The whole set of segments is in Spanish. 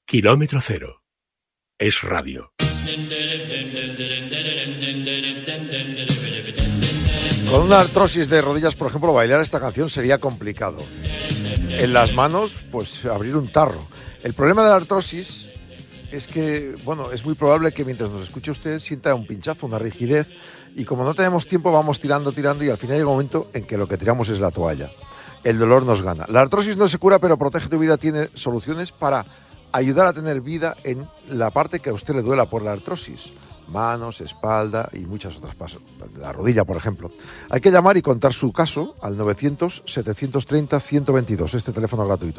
Kilómetro Cero. Es radio. Con una artrosis de rodillas, por ejemplo, bailar esta canción sería complicado. En las manos, pues abrir un tarro. El problema de la artrosis es que, bueno, es muy probable que mientras nos escuche usted sienta un pinchazo, una rigidez, y como no tenemos tiempo vamos tirando y al final llega un momento en que lo que tiramos es la toalla. El dolor nos gana. La artrosis no se cura, pero Protege tu Vida tiene soluciones para ayudar a tener vida en la parte que a usted le duela por la artrosis. Manos, espalda y muchas otras cosas. La rodilla, por ejemplo. Hay que llamar y contar su caso al 900-730-122. Este teléfono es gratuito.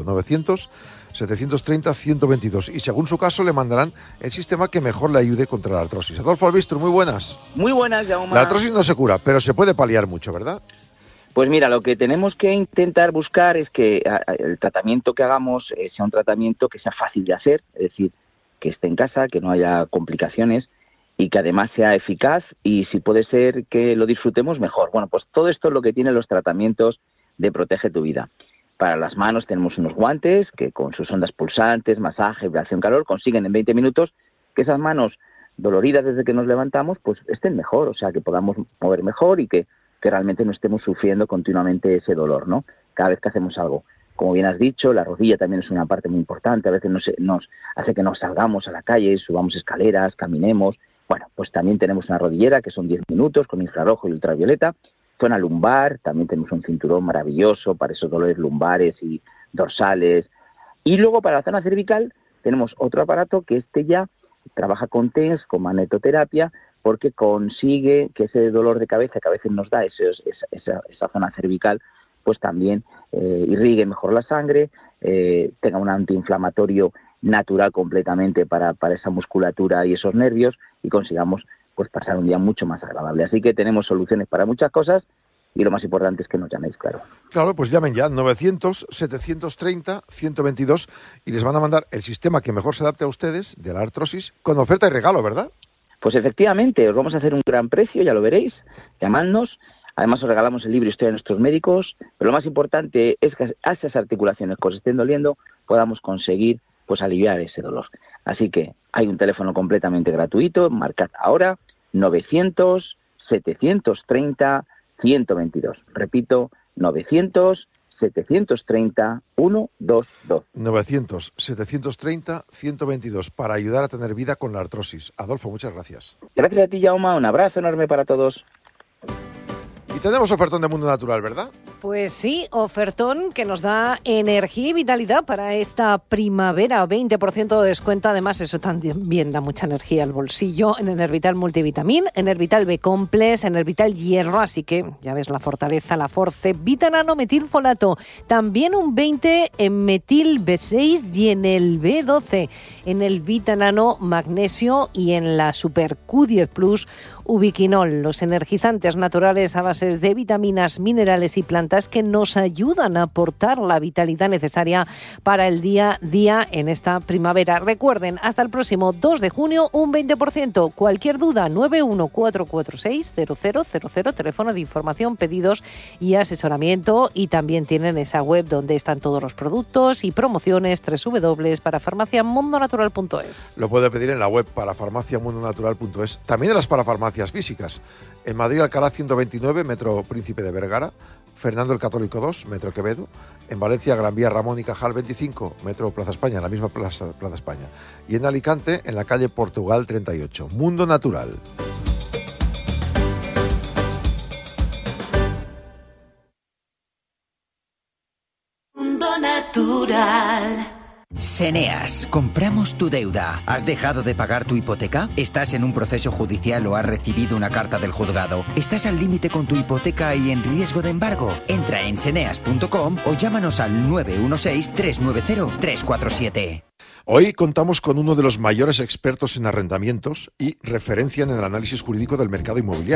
900-730-122. Y según su caso le mandarán el sistema que mejor le ayude contra la artrosis. Adolfo Albistro, muy buenas. Muy buenas, Jaume. La artrosis no se cura, pero se puede paliar mucho, ¿verdad? Pues mira, lo que tenemos que intentar buscar es que el tratamiento que hagamos sea un tratamiento que sea fácil de hacer, es decir, que esté en casa, que no haya complicaciones y que además sea eficaz y si puede ser que lo disfrutemos mejor. Bueno, pues todo esto es lo que tienen los tratamientos de Protege tu Vida. Para las manos tenemos unos guantes que con sus ondas pulsantes, masaje, vibración, calor, consiguen en 20 minutos que esas manos doloridas desde que nos levantamos pues estén mejor, o sea, que podamos mover mejor y que realmente no estemos sufriendo continuamente ese dolor, ¿no? Cada vez que hacemos algo. Como bien has dicho, la rodilla también es una parte muy importante, a veces nos hace que nos salgamos a la calle, subamos escaleras, caminemos. Bueno, pues también tenemos una rodillera que son 10 minutos con infrarrojo y ultravioleta. Zona lumbar, también tenemos un cinturón maravilloso para esos dolores lumbares y dorsales. Y luego para la zona cervical tenemos otro aparato que ya trabaja con TENS, con magnetoterapia, porque consigue que ese dolor de cabeza que a veces nos da esa zona cervical, pues también irrigue mejor la sangre, tenga un antiinflamatorio natural completamente para esa musculatura y esos nervios y consigamos pues pasar un día mucho más agradable. Así que tenemos soluciones para muchas cosas y lo más importante es que nos llaméis, claro. Claro, pues llamen ya, 900-730-122 y les van a mandar el sistema que mejor se adapte a ustedes de la artrosis con oferta y regalo, ¿verdad? Pues efectivamente, os vamos a hacer un gran precio, ya lo veréis, llamadnos. Además os regalamos el libro Historia de nuestros médicos, pero lo más importante es que a esas articulaciones que os estén doliendo podamos conseguir pues aliviar ese dolor. Así que hay un teléfono completamente gratuito, marcad ahora 900-730-122. Repito, 900-730-122. 900-730-122 para ayudar a tener vida con la artrosis. Adolfo, muchas gracias. Gracias a ti, Jaume. Un abrazo enorme para todos. Y tenemos ofertón de Mundo Natural, ¿verdad? Pues sí, ofertón que nos da energía y vitalidad para esta primavera. 20% de descuento. Además, eso también da mucha energía al bolsillo. En Enervital Multivitamin, Enervital B-Complex, Enervital Hierro. Así que ya ves la fortaleza, la Force. Vitanano metilfolato. También un 20 en metil B6 y en el B12. En el Vitanano magnesio y en la Super Q10 Plus ubiquinol, los energizantes naturales a base de vitaminas, minerales y plantas que nos ayudan a aportar la vitalidad necesaria para el día a día en esta primavera. Recuerden, hasta el próximo 2 de junio, un 20%. Cualquier duda, 914460000, teléfono de información, pedidos y asesoramiento. Y también tienen esa web donde están todos los productos y promociones, www.parafarmaciamundonatural.es. Lo puede pedir en la web parafarmaciamundonatural.es. También en las parafarmacias físicas. En Madrid, Alcalá 129, Metro Príncipe de Vergara. Fernando el Católico 2, Metro Quevedo. En Valencia, Gran Vía Ramón y Cajal 25, Metro Plaza España, en la misma Plaza España. Y en Alicante, en la calle Portugal 38. Mundo Natural. Mundo Natural. Seneas, compramos tu deuda. ¿Has dejado de pagar tu hipoteca? ¿Estás en un proceso judicial o has recibido una carta del juzgado? ¿Estás al límite con tu hipoteca y en riesgo de embargo? Entra en seneas.com o llámanos al 916-390-347. Hoy contamos con uno de los mayores expertos en arrendamientos y referencia en el análisis jurídico del mercado inmobiliario.